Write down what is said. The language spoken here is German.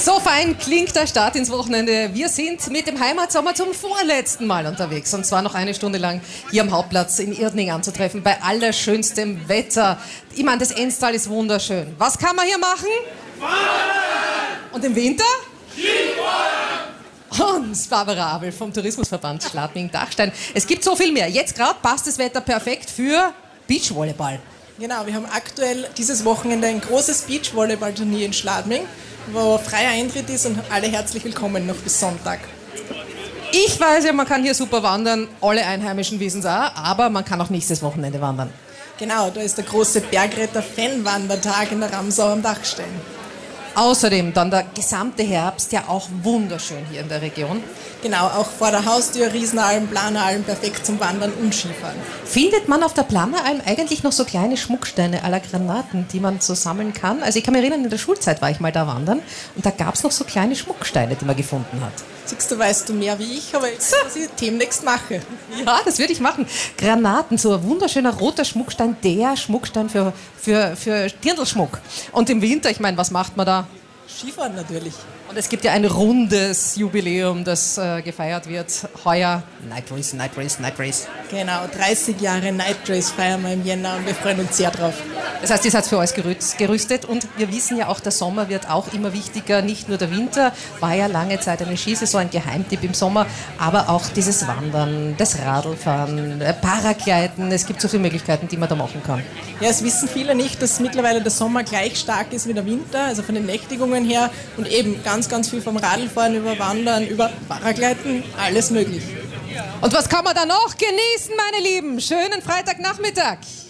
So fein klingt der Start ins Wochenende. Wir sind mit dem Heimatsommer zum vorletzten Mal unterwegs. Und zwar noch eine Stunde lang hier am Hauptplatz in Irdning anzutreffen, bei allerschönstem Wetter. Ich meine, das Enstal ist wunderschön. Was kann man hier machen? Wandern! Und im Winter? Skifahren! Und Barbara Abel vom Tourismusverband Schladming-Dachstein. Es gibt so viel mehr. Jetzt gerade passt das Wetter perfekt für Beachvolleyball. Genau, wir haben aktuell dieses Wochenende ein großes Beachvolleyball-Turnier in Schladming, wo freier Eintritt ist und alle herzlich willkommen noch bis Sonntag. Ich weiß ja, man kann hier super wandern, alle Einheimischen wissen es auch, aber man kann auch nächstes Wochenende wandern. Genau, da ist der große Bergretter-Fanwandertag in der Ramsau am Dachstein. Außerdem dann der gesamte Herbst, ja auch wunderschön hier in der Region. Genau, auch vor der Haustür, Riesenalm, Planeralm, perfekt zum Wandern und Skifahren. Findet man auf der Planeralm eigentlich noch so kleine Schmucksteine à la Granaten, die man so sammeln kann? Also ich kann mich erinnern, in der Schulzeit war ich mal da wandern und da gab es noch so kleine Schmucksteine, die man gefunden hat. Siehst du, weißt du mehr wie ich, aber jetzt, was ich demnächst mache. Ja, das würde ich machen. Granaten, so ein wunderschöner roter Schmuckstein, der Schmuckstein für Dirndlschmuck. Und im Winter, ich meine, was macht man da? Skifahren natürlich. Und es gibt ja ein rundes Jubiläum, das gefeiert wird. Heuer Night Race, Night Race, Night Race. Genau, 30 Jahre Night Race feiern wir im Jänner und wir freuen uns sehr drauf. Das heißt, ihr seid für euch gerüstet und wir wissen ja auch, der Sommer wird auch immer wichtiger, nicht nur der Winter, war ja lange Zeit eine Skisaison, ein Geheimtipp im Sommer, aber auch dieses Wandern, das Radlfahren, Paragliden, es gibt so viele Möglichkeiten, die man da machen kann. Ja, es wissen viele nicht, dass mittlerweile der Sommer gleich stark ist wie der Winter, also von den Nächtigungen her und eben ganz viel vom Radlfahren über Wandern, über Paragleiten, alles möglich. Und was kann man da noch genießen, meine Lieben? Schönen Freitagnachmittag.